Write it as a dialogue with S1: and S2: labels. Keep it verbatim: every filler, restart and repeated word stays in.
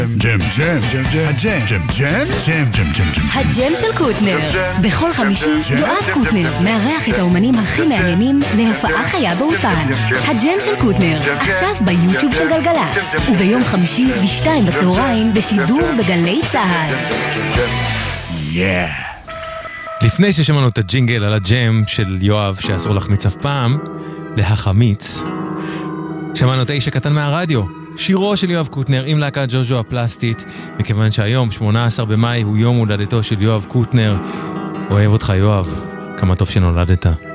S1: ג'ם, ג'ם, ג'ם, ג'ם, ג'ם, ג'ם, ג'ם, ג'ם, ג'ם, ג'ם, ג'ם.
S2: הג'ם של קוטנר. בכל חמישי, יואב קוטנר מארח את האומנים הכי מעניינים להופעה חיה באולפן. הג'ם של קוטנר, עכשיו ביוטיוב של גלגלצ. וביום חמישי בשתיים בצהריים בשידור בגלי צהל.
S1: יא!
S3: לפני ששמענו את הג'ינגל על הג'ם של יואב שאסור להחמיץ אף פעם, להחמיץ, שמענו את האיש הקטן מהרדיו, שירו של יואב קוטנר עם להקת ג'וז'ו הפלסטית, מכיוון שהיום, שמונה עשר במאי, הוא יום הולדתו של יואב קוטנר. אוהב אותך יואב, כמה טוב שנולדת.